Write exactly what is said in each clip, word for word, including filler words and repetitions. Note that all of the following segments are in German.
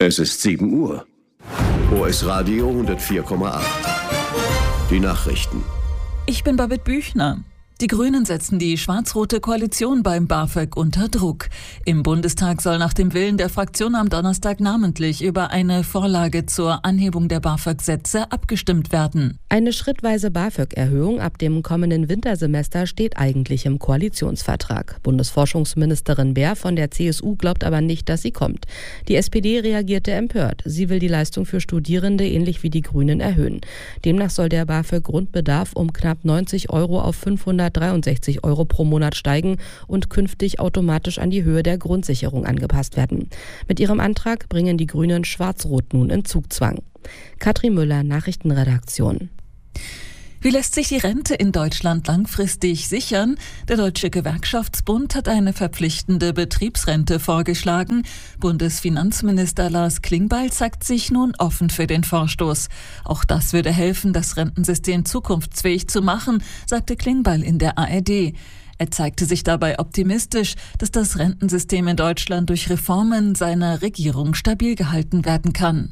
Es ist sieben Uhr. O S Radio hundertvier Komma acht. Die Nachrichten. Ich bin Babette Büchner. Die Grünen setzen die schwarz-rote Koalition beim BAföG unter Druck. Im Bundestag soll nach dem Willen der Fraktion am Donnerstag namentlich über eine Vorlage zur Anhebung der BAföG-Sätze abgestimmt werden. Eine schrittweise BAföG-Erhöhung ab dem kommenden Wintersemester steht eigentlich im Koalitionsvertrag. Bundesforschungsministerin Baer von der C S U glaubt aber nicht, dass sie kommt. Die S P D reagierte empört. Sie will die Leistung für Studierende ähnlich wie die Grünen erhöhen. Demnach soll der BAföG-Grundbedarf um knapp neunzig Euro auf fünfhundertdreiundsechzig Euro pro Monat steigen und künftig automatisch an die Höhe der Grundsicherung angepasst werden. Mit ihrem Antrag bringen die Grünen Schwarz-Rot nun in Zugzwang. Katrin Müller, Nachrichtenredaktion. Wie lässt sich die Rente in Deutschland langfristig sichern? Der Deutsche Gewerkschaftsbund hat eine verpflichtende Betriebsrente vorgeschlagen. Bundesfinanzminister Lars Klingbeil zeigt sich nun offen für den Vorstoß. Auch das würde helfen, das Rentensystem zukunftsfähig zu machen, sagte Klingbeil in der A R D. Er zeigte sich dabei optimistisch, dass das Rentensystem in Deutschland durch Reformen seiner Regierung stabil gehalten werden kann.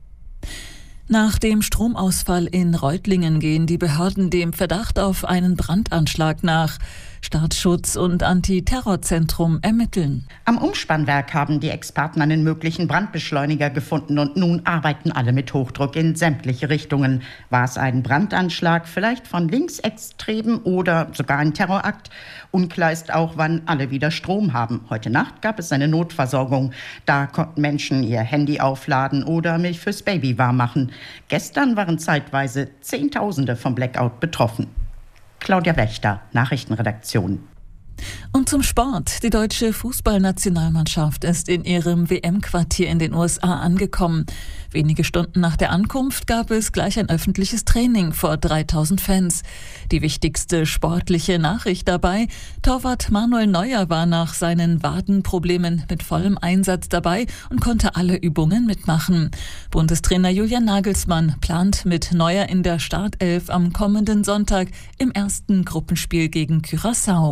Nach dem Stromausfall in Reutlingen gehen die Behörden dem Verdacht auf einen Brandanschlag nach. Staatsschutz und Antiterrorzentrum ermitteln. Am Umspannwerk haben die Experten einen möglichen Brandbeschleuniger gefunden und nun arbeiten alle mit Hochdruck in sämtliche Richtungen. War es ein Brandanschlag, vielleicht von Linksextremen oder sogar ein Terrorakt? Unklar ist auch, wann alle wieder Strom haben. Heute Nacht gab es eine Notversorgung. Da konnten Menschen ihr Handy aufladen oder Milch fürs Baby warm machen. Gestern waren zeitweise Zehntausende vom Blackout betroffen. Claudia Wächter, Nachrichtenredaktion. Und zum Sport. Die deutsche Fußballnationalmannschaft ist in ihrem W M-Quartier in den U S A angekommen. Wenige Stunden nach der Ankunft gab es gleich ein öffentliches Training vor dreitausend Fans. Die wichtigste sportliche Nachricht dabei: Torwart Manuel Neuer war nach seinen Wadenproblemen mit vollem Einsatz dabei und konnte alle Übungen mitmachen. Bundestrainer Julian Nagelsmann plant mit Neuer in der Startelf am kommenden Sonntag im ersten Gruppenspiel gegen Curaçao.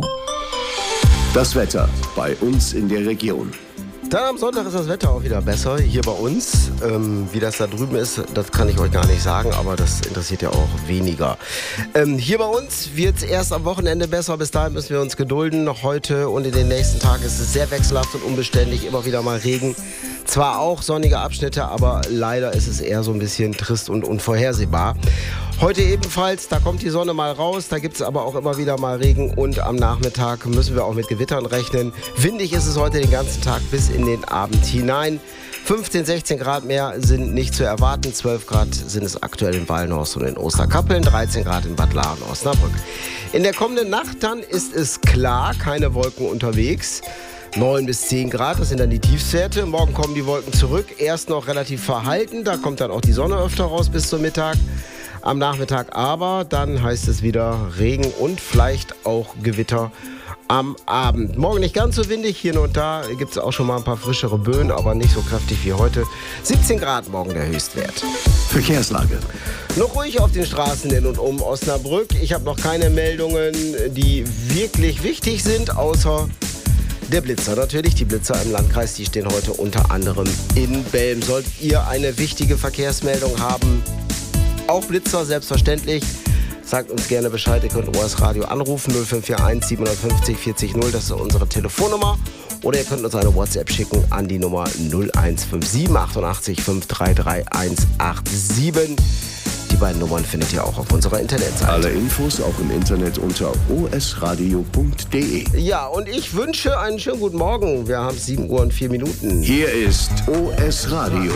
Das Wetter bei uns in der Region. Dann am Sonntag ist das Wetter auch wieder besser hier bei uns. Ähm, wie das da drüben ist, das kann ich euch gar nicht sagen, aber das interessiert ja auch weniger. Ähm, hier bei uns wird es erst am Wochenende besser. Bis dahin müssen wir uns gedulden. Noch heute und in den nächsten Tagen ist es sehr wechselhaft und unbeständig. Immer wieder mal Regen. Zwar auch sonnige Abschnitte, aber leider ist es eher so ein bisschen trist und unvorhersehbar. Heute ebenfalls, da kommt die Sonne mal raus, da gibt es aber auch immer wieder mal Regen und am Nachmittag müssen wir auch mit Gewittern rechnen. Windig ist es heute den ganzen Tag bis in den Abend hinein. fünfzehn, sechzehn Grad mehr sind nicht zu erwarten, zwölf Grad sind es aktuell in Wallenhorst und in Osterkappeln, dreizehn Grad in Bad Lahren, Osnabrück. In der kommenden Nacht dann ist es klar, keine Wolken unterwegs. neun bis zehn Grad, das sind dann die Tiefstwerte. Morgen kommen die Wolken zurück, erst noch relativ verhalten, da kommt dann auch die Sonne öfter raus bis zum Mittag. Am Nachmittag aber, dann heißt es wieder Regen und vielleicht auch Gewitter am Abend. Morgen nicht ganz so windig, hier und da gibt es auch schon mal ein paar frischere Böen, aber nicht so kräftig wie heute. siebzehn Grad morgen der Höchstwert. Verkehrslage. Noch ruhig auf den Straßen in und um Osnabrück. Ich habe noch keine Meldungen, die wirklich wichtig sind, außer der Blitzer natürlich. Die Blitzer im Landkreis, die stehen heute unter anderem in Belm. Solltet ihr eine wichtige Verkehrsmeldung haben, auch Blitzer, selbstverständlich. Sagt uns gerne Bescheid, ihr könnt O S Radio anrufen, null fünf vier eins sieben fünf null vierzig null, das ist unsere Telefonnummer. Oder ihr könnt uns eine WhatsApp schicken an die Nummer null eins fünf sieben achtundachtzig fünf drei drei eins acht sieben. Die beiden Nummern findet ihr auch auf unserer Internetseite. Alle Infos auch im Internet unter o s radio punkt d e. Ja, und ich wünsche einen schönen guten Morgen. Wir haben sieben Uhr und vier Minuten. Hier ist O S Radio.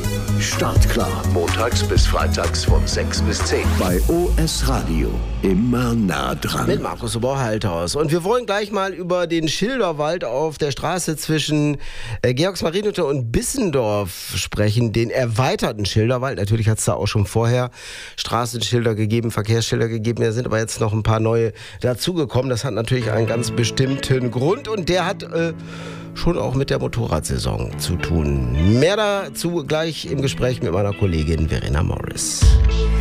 Startklar. Montags bis freitags von sechs bis zehn. Bei O S Radio. Immer nah dran. Mit Markus Oberhalthaus. Und wir wollen gleich mal über den Schilderwald auf der Straße zwischen äh, Georgsmarienhütte und Bissendorf sprechen. Den erweiterten Schilderwald. Natürlich hat es da auch schon vorher Straßenschilder gegeben, Verkehrsschilder gegeben. Da sind aber jetzt noch ein paar neue dazugekommen. Das hat natürlich einen ganz bestimmten Grund. Und der hat äh, schon auch mit der Motorradsaison zu tun. Mehr dazu gleich im Gespräch mit meiner Kollegin Verena Morris.